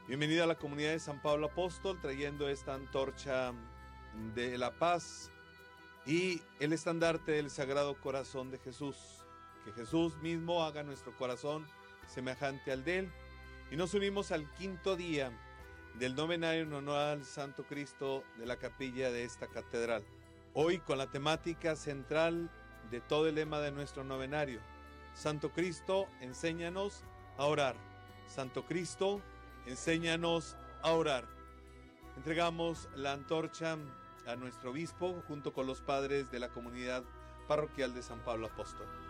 Bienvenida a la comunidad de San Pablo Apóstol, trayendo esta antorcha de la paz y el estandarte del Sagrado Corazón de Jesús. Que Jesús mismo haga nuestro corazón semejante al de él. Y nos unimos al quinto día del novenario en honor al Santo Cristo de la capilla de esta catedral. Hoy con la temática central de todo el lema de nuestro novenario: Santo Cristo, enséñanos a orar. Santo Cristo, enséñanos a orar. Entregamos la antorcha a nuestro obispo junto con los padres de la comunidad parroquial de San Pablo Apóstol.